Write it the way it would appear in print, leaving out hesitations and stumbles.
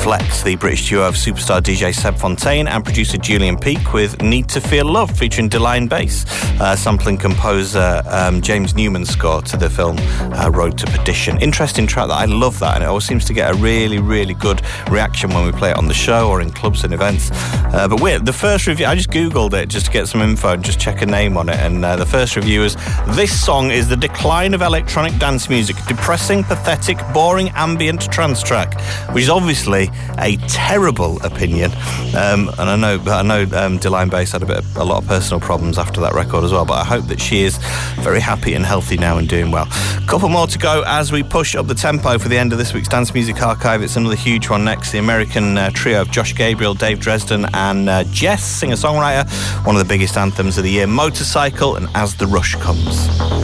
Flex, the British duo of superstar DJ Seb Fontaine and producer Julian Peake with Need to Feel Love featuring Deline Bass, sampling composer James Newman's score to the film Road to Perdition. Interesting track. That I love that, and it always seems to get a really, really good reaction when we play it on the show or in clubs and events. But the first review, I just googled it just to get some info and just check a name on it, and the first review is, "This song is the decline of electronic dance music. Depressing, pathetic, boring, ambient trance track," which is obviously a terrible opinion. And I know Deline Bass had a lot of personal problems after that record as well, but I hope that she is very happy and healthy now and doing well. Couple more to go as we push up the tempo for the end of this week's Dance Music Archive. It's another huge one next. The American trio of Josh Gabriel, Dave Dresden and Jess, singer-songwriter. One of the biggest anthems of the year, Motorcycle and As the Rush Comes.